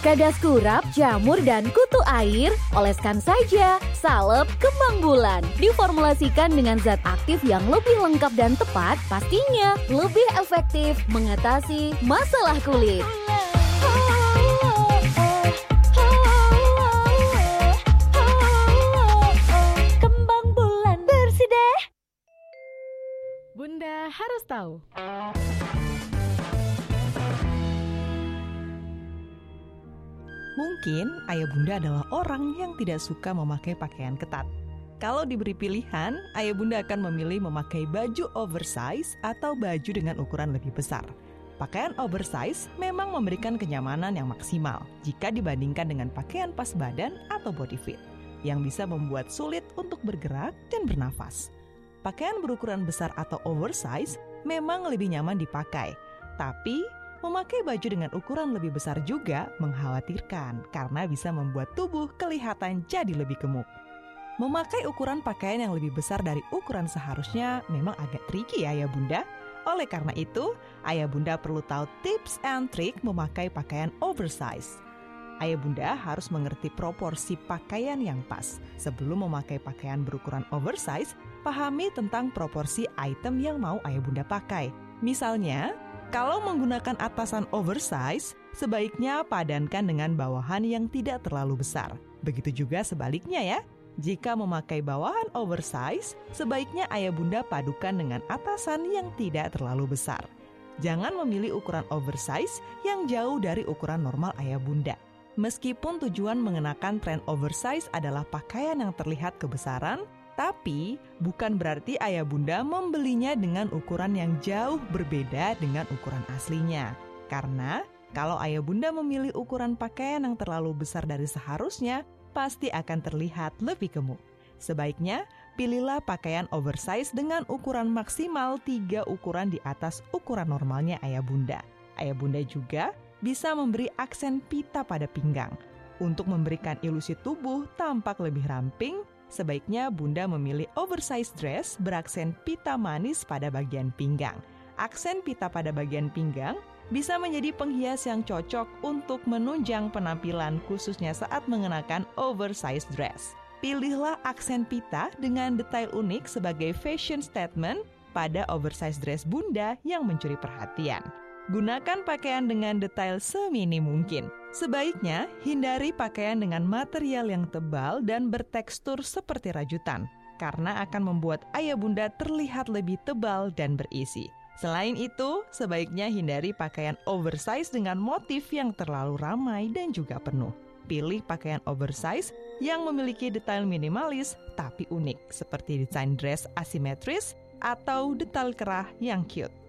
Kadas kurap, jamur, dan kutu air, oleskan saja salep kembang bulan. Diformulasikan dengan zat aktif yang lebih lengkap dan tepat, pastinya lebih efektif mengatasi masalah kulit. Kembang bulan bersih deh. Bunda harus tahu. Mungkin ayah bunda adalah orang yang tidak suka memakai pakaian ketat. Kalau diberi pilihan, ayah bunda akan memilih memakai baju oversize atau baju dengan ukuran lebih besar. Pakaian oversize memang memberikan kenyamanan yang maksimal jika dibandingkan dengan pakaian pas badan atau body fit, yang bisa membuat sulit untuk bergerak dan bernafas. Pakaian berukuran besar atau oversize memang lebih nyaman dipakai, tapi memakai baju dengan ukuran lebih besar juga mengkhawatirkan karena bisa membuat tubuh kelihatan jadi lebih gemuk. Memakai ukuran pakaian yang lebih besar dari ukuran seharusnya memang agak tricky ya bunda. Oleh karena itu, ayah bunda perlu tahu tips and trik memakai pakaian oversize. Ayah bunda harus mengerti proporsi pakaian yang pas. Sebelum memakai pakaian berukuran oversize, pahami tentang proporsi item yang mau ayah bunda pakai. Misalnya, kalau menggunakan atasan oversize, sebaiknya padankan dengan bawahan yang tidak terlalu besar. Begitu juga sebaliknya ya. Jika memakai bawahan oversize, sebaiknya ayah bunda padukan dengan atasan yang tidak terlalu besar. Jangan memilih ukuran oversize yang jauh dari ukuran normal ayah bunda. Meskipun tujuan mengenakan tren oversize adalah pakaian yang terlihat kebesaran, tapi bukan berarti ayah bunda membelinya dengan ukuran yang jauh berbeda dengan ukuran aslinya. Karena kalau ayah bunda memilih ukuran pakaian yang terlalu besar dari seharusnya, pasti akan terlihat lebih gemuk. Sebaiknya pilihlah pakaian oversize dengan ukuran maksimal 3 ukuran di atas ukuran normalnya ayah bunda. Ayah bunda juga bisa memberi aksen pita pada pinggang. Untuk memberikan ilusi tubuh tampak lebih ramping, sebaiknya bunda memilih oversize dress beraksen pita manis pada bagian pinggang. Aksen pita pada bagian pinggang bisa menjadi penghias yang cocok untuk menunjang penampilan khususnya saat mengenakan oversize dress. Pilihlah aksen pita dengan detail unik sebagai fashion statement pada oversize dress bunda yang mencuri perhatian. Gunakan pakaian dengan detail seminim mungkin. Sebaiknya hindari pakaian dengan material yang tebal dan bertekstur seperti rajutan, karena akan membuat ayah bunda terlihat lebih tebal dan berisi. Selain itu, sebaiknya hindari pakaian oversize dengan motif yang terlalu ramai dan juga penuh. Pilih pakaian oversize yang memiliki detail minimalis tapi unik, seperti desain dress asimetris atau detail kerah yang cute.